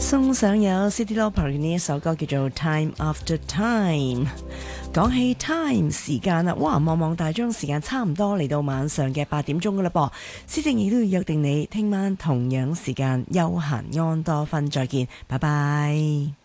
送上有 Cyndi Lauper 嘅呢一首歌叫做 Time After Time。講起 time 時間啦，哇，望望大鐘時間差唔多嚟到晚上嘅8點鐘噶啦噃，思正亦都要約定你聽晚同樣時間休閒安多芬再見，拜拜。